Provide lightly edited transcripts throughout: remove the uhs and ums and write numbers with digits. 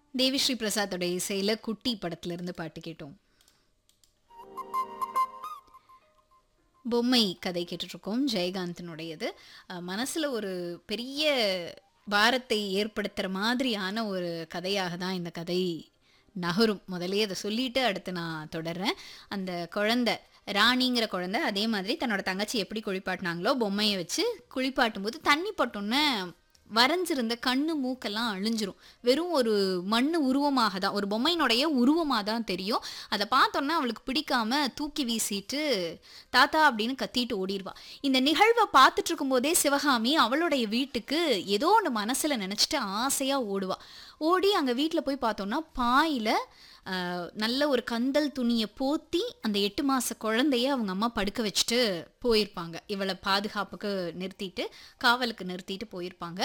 தேவிஸ்ரீ பிரசாத்தோட இசையில குட்டி படத்துல இருந்து பாட்டு கேட்டோம். பொம்மை கதை கேட்டுட்ருக்கோம். ஜெயகாந்தனுடையது. மனசுல ஒரு பெரிய பாரத்தை ஏற்படுத்துற மாதிரியான ஒரு கதையாக தான் இந்த கதை நகரும். முதல்லயே அத சொல்லிட்டு அடுத்து நான் தொடர்றேன். அந்த குழந்தை ராணிங்கிற குழந்தை அதே மாதிரி தன்னோட தங்கச்சி எப்படி குளிப்பாட்டினாங்களோ பொம்மைய வச்சு குளிப்பாட்டும்போது தண்ணி பட்டோன்னே வரைஞ்சிருந்த கண்ணு மூக்கெல்லாம் அழிஞ்சிரும். வெறும் ஒரு மண்ணு உருவமாக தான், ஒரு பொம்மையினுடைய உருவமாக தான் தெரியும். அதை பார்த்தோன்னா அவளுக்கு பிடிக்காம தூக்கி வீசிட்டு தாத்தா அப்படின்னு கத்திட்டு ஓடிடுவா. இந்த நிகழ்வை பார்த்துட்டு இருக்கும்போதே சிவகாமி அவளுடைய வீட்டுக்கு ஏதோ ஒன்று மனசில் நினச்சிட்டு ஆசையாக ஓடுவா. ஓடி அங்கே வீட்டில் போய் பார்த்தோன்னா பாயில் நல்ல ஒரு கந்தல் துணியை போத்தி அந்த 8 மாத குழந்தைய அவங்க அம்மா படுக்க வச்சுட்டு போயிருப்பாங்க. இவளை பாதுகாப்புக்கு நிறுத்திட்டு காவலுக்கு நிறுத்திட்டு போயிருப்பாங்க.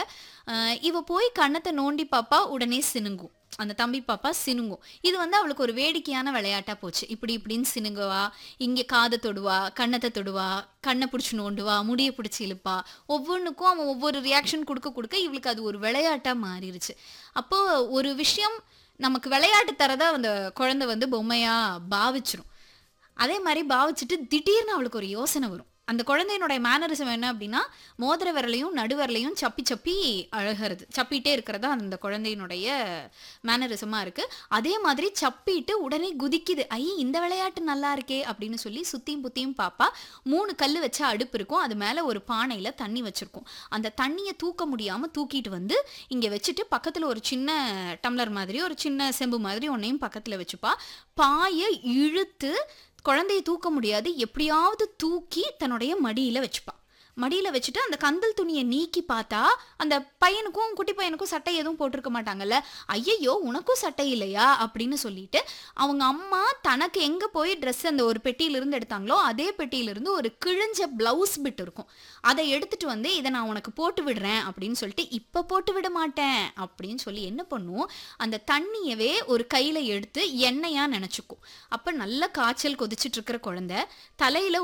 இவ போய் கண்ணத்தை நோண்டி பாப்பா, உடனே சினுங்கும். அந்த தம்பி பாப்பா சினுங்கும். இது அவளுக்கு ஒரு வேடிக்கையான விளையாட்டா போச்சு. இப்படின்னு சினுங்குவா, இங்கே காதை தொடுவா, கண்ணத்தை தொடுவா, கண்ணை பிடிச்சி நோண்டுவா, முடியை பிடிச்சி இழுப்பா. ஒவ்வொன்றுக்கும் அவன் ஒவ்வொரு ரியாக்ஷன் கொடுக்க இவளுக்கு அது ஒரு விளையாட்டா மாறிடுச்சு. அப்போ ஒரு விஷயம் நமக்கு விளையாட்டு தரதா அந்த குழந்தை பொம்மையா பாவிச்சிரும். அதே மாதிரி பாவிச்சுட்டு திடீர்னு அவளுக்கு ஒரு யோசனை வரும். அந்த குழந்தையினுடைய மேனரிசம் என்ன அப்படின்னா, மோதிர விரலையும் நடுவரலையும் சப்பி அழகிறது, சப்பிட்டே இருக்கிறதா அந்த குழந்தையினுடைய மேனரிசமா இருக்கு. அதே மாதிரி சப்பிட்டு உடனே குதிக்குது. இந்த விளையாட்டு நல்லா இருக்கே அப்படின்னு சொல்லி சுத்தியும் புத்தியும் பாப்பா. 3 கல் வச்ச அடுப்பு இருக்கும், அது மேல ஒரு பானையில தண்ணி வச்சிருக்கும். அந்த தண்ணியை தூக்க முடியாம தூக்கிட்டு இங்க வச்சுட்டு பக்கத்துல ஒரு சின்ன டம்ளர் மாதிரி ஒரு சின்ன செம்பு மாதிரி ஒன்னையும் பக்கத்துல வச்சுப்பா. பாயை இழுத்து குழந்தைய தூக்க முடியாது, எப்படியாவது தூக்கி தன்னுடைய மடியில வச்சுப்பா. மடியில வச்சுட்டு அந்த கந்தல் துணியை நீக்கி பார்த்தா அந்த பையனுக்கும் குட்டி பையனுக்கும் சட்டை எதுவும் போட்டிருக்க மாட்டாங்கல்ல. ஐயையோ உனக்கும் சட்டை இல்லையா அப்படின்னு சொல்லிட்டு அவங்க அம்மா தனக்கு எங்க போய் ட்ரெஸ் அந்த ஒரு பெட்டியிலிருந்து எடுத்தாங்களோ அதே பெட்டியிலிருந்து ஒரு கிழிஞ்ச பிளவுஸ் பிட் இருக்கும், அதை எடுத்துட்டு இதை நான் உனக்கு போட்டு விடுறேன் அப்படின்னு சொல்லிட்டு, இப்ப போட்டு விட மாட்டேன் அப்படின்னு சொல்லி என்ன பண்ணும், அந்த தண்ணியவே ஒரு கையில எடுத்து எண்ணெயா நினைச்சுக்கும். அப்ப நல்ல காய்ச்சல் கொதிச்சுட்டு இருக்கிற குழந்தை தலையில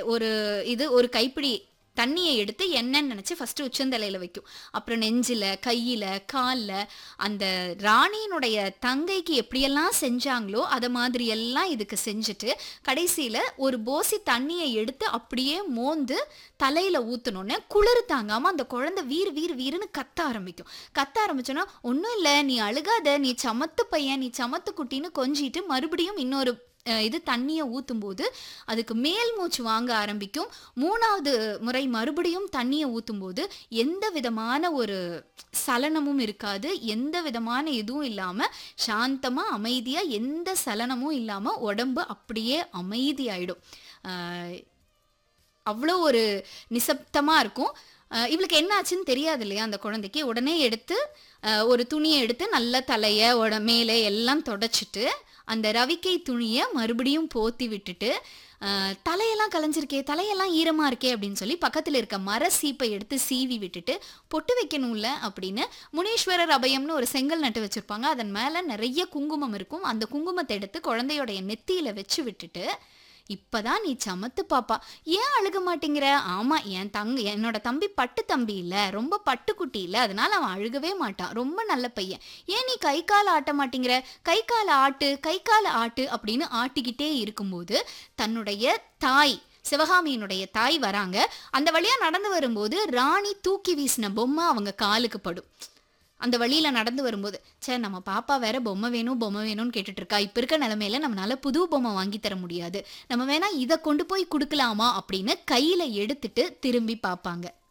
ஒரு கைப்பிடி தண்ணியை எடுத்து எண்ணெய்ன்னு நினச்சி ஃபஸ்ட்டு உச்சந்தலையில் வைக்கும். அப்புறம் நெஞ்சில், கையில், காலில். அந்த ராணியினுடைய தங்கைக்கு எப்படியெல்லாம் செஞ்சாங்களோ அதை மாதிரியெல்லாம் இதுக்கு செஞ்சுட்டு கடைசியில் ஒரு போசி தண்ணியை எடுத்து அப்படியே மோந்து தலையில் ஊற்றினோன்னே குளிர் தாங்காமல் அந்த குழந்தை வீருன்னு கத்த ஆரம்பிக்கும். கத்த ஆரம்பிச்சோன்னா, ஒன்றும் இல்லை நீ அழுகாத, நீ சமத்து பையன், நீ சமத்து குட்டின்னு கொஞ்சிட்டு மறுபடியும் இன்னொரு தண்ணியை ஊற்றும்போது அதுக்கு மேல் மூச்சு வாங்க ஆரம்பிக்கும். 3வது முறை மறுபடியும் தண்ணியை ஊற்றும்போது எந்த விதமான ஒரு சலனமும் இருக்காது, எந்த விதமான இதுவும் இல்லாமல் சாந்தமாக அமைதியாக எந்த சலனமும் இல்லாமல் உடம்பு அப்படியே அமைதியாயிடும். அவ்வளோ ஒரு நிசப்தமாக இருக்கும். இவளுக்கு என்ன ஆச்சுன்னு தெரியாது இல்லையா அந்த குழந்தைக்கு. உடனே எடுத்து ஒரு துணியை எடுத்து நல்ல தலையை மேலே எல்லாம் தொடச்சிட்டு அந்த ரவிக்கை துணியை மறுபடியும் போத்தி விட்டுட்டு, தலையெல்லாம் கலைஞ்சிருக்கே, தலையெல்லாம் ஈரமாக இருக்கே அப்படின்னு சொல்லி பக்கத்தில் இருக்க மர சீப்பை எடுத்து சீவி விட்டுட்டு, பொட்டு வைக்கணும்ல அப்படின்னு முனீஸ்வரர் அபயம்னு ஒரு செங்கல் நட்டு வச்சுருப்பாங்க. அதன் மேலே நிறைய குங்குமம் இருக்கும். அந்த குங்குமத்தை எடுத்து குழந்தையோடைய நெத்தியில் வச்சு விட்டுட்டு, இப்பதான் நீ சமத்து பாப்பா, ஏன் அழுக மாட்டேங்கிற? ஆமா, என்னோட தம்பி பட்டு தம்பி இல்ல, ரொம்ப பட்டுக்குட்டி இல்ல, அதனால அவன் அழுகவே மாட்டான், ரொம்ப நல்ல பையன். ஏன் நீ கை கால ஆட்ட மாட்டேங்கிற? கை கால ஆட்டு அப்படின்னு ஆட்டிக்கிட்டே இருக்கும்போது தன்னுடைய தாய், சிவகாமியினுடைய தாய் வராங்க. அந்த வழியா நடந்து வரும்போது ராணி தூக்கி வீசின பொம்மை அவங்க காலுக்கு படும். அந்த வழியில நடந்து வரும்போது, நம்ம பாப்பா வேற பொம்மை வேணும்னு கேட்டுட்டு இருக்கா, இப்ப இருக்க நிலைமையில நம்மளால புது பொம்மை வாங்கி தர முடியாது, நம்ம வேணா இதை கொண்டு போய் கொடுக்கலாமா அப்படின்னு கையில எடுத்துட்டு திரும்பி பார்ப்பாங்க.